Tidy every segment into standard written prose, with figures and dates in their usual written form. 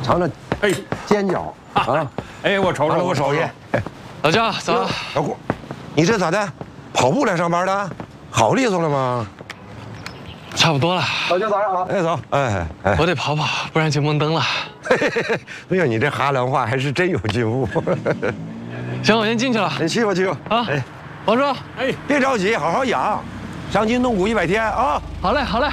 尝尝，煎饺啊！ 哎，我瞅瞅， 我手艺。 老姜，早。 小顾，你这咋的？跑步来上班的？好利索了吗？ 差不多了。 老姜早上好。哎，走。哎， 我得跑跑，不然就蒙灯了。 哎呦，你这哈兰话还是真有进步。 行，我先进去了。 你去吧，去吧。 啊，哎，王叔， 哎，别着急，好好养，伤筋动骨100天啊。 好嘞，好嘞。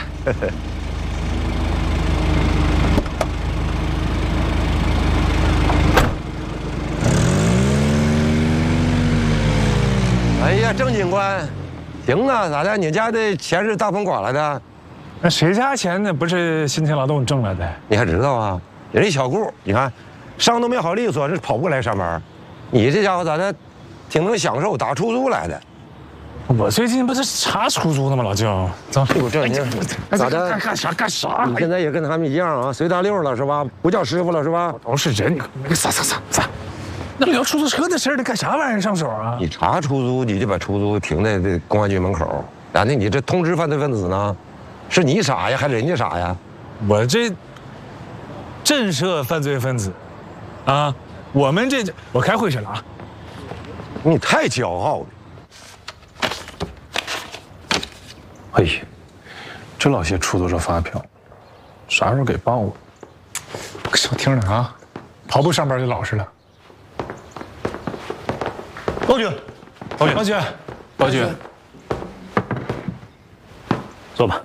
哎呀，郑警官，行啊，咋的？你家的钱是大风刮来的？ 那谁家钱呢？不是辛勤劳动挣来的？ 你还知道啊？你这小顾，你看，伤都没好利索，是跑步来上班。你这家伙咋的？挺能享受，打出租来的。 我最近不是查出租呢吗？老姜，走， 屁股正经，咋的？ 干啥干啥？ 你现在也跟他们一样啊，随大溜了是吧？不叫师傅了是吧？ 都是人，你撒。那聊出租车的事儿，你干啥玩意儿上手啊？ 你查出租，你就把出租停在这公安局门口，然后你这通知犯罪分子呢？是你傻呀，还是人家傻呀？ 我这震慑犯罪分子，啊，我开会去了啊。 你太骄傲了。 哎呀，这老些出租车发票，啥时候给报啊？ 我听着啊，跑步上班就老实了。高局，坐吧。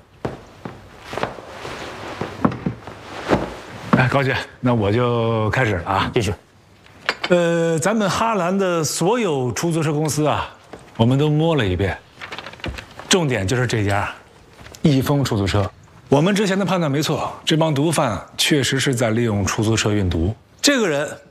哎，高局，那我就开始了啊，继续。咱们哈兰的所有出租车公司啊，我们都摸了一遍，重点就是这家易丰出租车。我们之前的判断没错，这帮毒贩确实是在利用出租车运毒。这个人